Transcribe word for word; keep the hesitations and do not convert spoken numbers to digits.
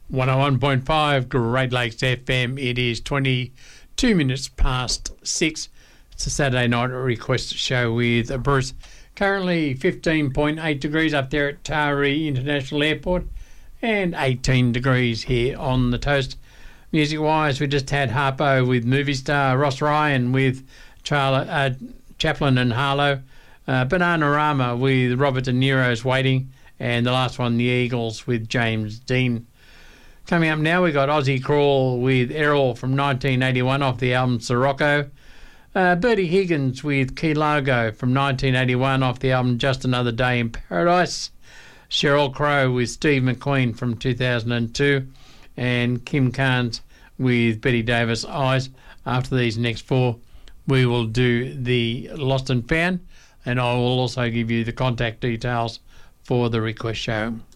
one oh one point five Great Lakes F M. It is twenty-two minutes past six. It's a Saturday night request show with Bruce. Currently fifteen point eight degrees up there at Taree International Airport and eighteen degrees here on the toast. Music-wise, we just had Harpo with movie star Ross Ryan with Charla, uh, Chaplin and Harlow. Uh, Bananarama with Robert De Niro's Waiting. And the last one, The Eagles with James Dean. Coming up now, we got Aussie Crawl with Errol from nineteen eighty-one off the album Sirocco. Uh, Bertie Higgins with Key Largo from nineteen eighty-one off the album Just Another Day in Paradise. Sheryl Crow with Steve McQueen from two thousand two. And Kim Carnes with Betty Davis Eyes. After these next four, we will do the Lost and Found, and I will also give you the contact details for the request show.